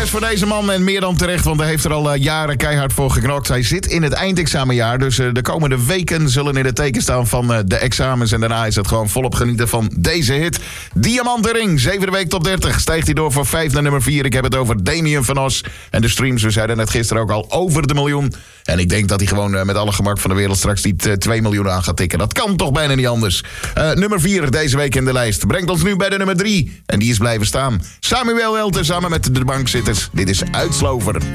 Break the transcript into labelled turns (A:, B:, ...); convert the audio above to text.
A: succes voor deze man en meer dan terecht, want hij heeft er al jaren keihard voor geknokt. Hij zit in het eindexamenjaar, dus de komende weken zullen in het teken staan van de examens. En daarna is het gewoon volop genieten van deze hit. Diamanten Ring, 7e week top 30. Stijgt hij door van 5 naar nummer 4. Ik heb het over Damien van Os. En de streams, we zeiden net gisteren ook al, over de miljoen. En ik denk dat hij gewoon met alle gemak van de wereld straks die 2 miljoen aan gaat tikken. Dat kan toch bijna niet anders. Nummer 4 deze week in de lijst. Brengt ons nu bij de nummer 3. En die is blijven staan. Samuel Welter samen met de bankzitters. Dit is Uitslover.